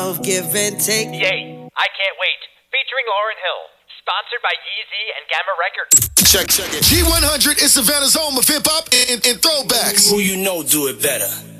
love, give and take. Yay, I Can't Wait, featuring Lauryn Hill, sponsored by Yeezy and Gamma Records. Check it. G100 is Savannah's home of hip-hop and throwbacks. Who you know do it better?